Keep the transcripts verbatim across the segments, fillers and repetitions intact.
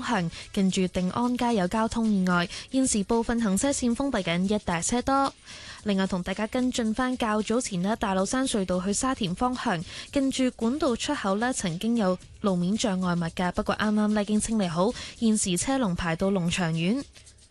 向，近住定安街有交通意外，現時部分行車線封閉緊，一帶車多。另外同大家跟進返較早前呢，大老山隧道去沙田方向，近住管道出口呢曾經有路面障礙物㗎，不過啱啱呢已經清理好，現時車龍排到龍翔苑。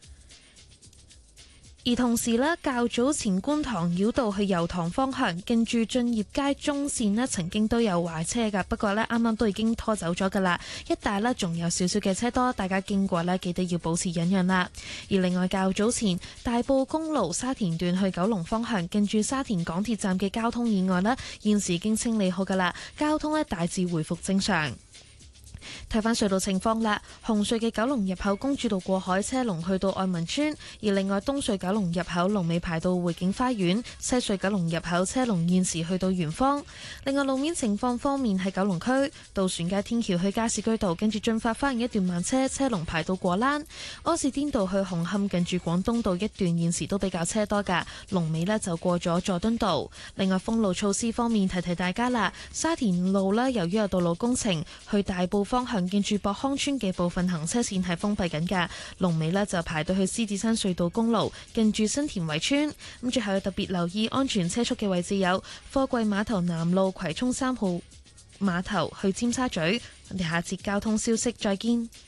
而同時呢，較早前觀塘繞道去油塘方向，近住駿業街中線呢曾經都有壞車㗎，不過呢啱啱都已經拖走咗㗎啦。一帶呢仲有少少嘅車多，大家經過呢記得要保持忍讓啦。而另外較早前大埔公路沙田段去九龍方向，近住沙田港鐵站嘅交通意外呢，現時已經清理好㗎啦，交通呢大致回復正常。睇返隧道情況啦，紅隧嘅九龍入口公主道過海車龍去到愛民村，而另外東隧九龍入口龍尾排到匯景花園，西隧九龍入口車龍現時去到圓方。另外路面情況方面喺九龍區渡船街天橋去加士居道，跟住進發花園一段慢車，車龍排到果欄。柯士甸道去紅磡近住廣東道一段現時都比較車多㗎，龍尾呢就過咗佐敦道。另外封路措施方面提提大家啦，沙田路呢由於有道路工程，去大埔方向見住博康村嘅部分行車線係封閉緊㗎，龍尾呢就排到去獅子山隧道公路近住新田圍村。咁最後要特別留意安全車速嘅位置有貨櫃碼頭南路葵涌三號碼頭去尖沙咀。我哋下節交通消息再見。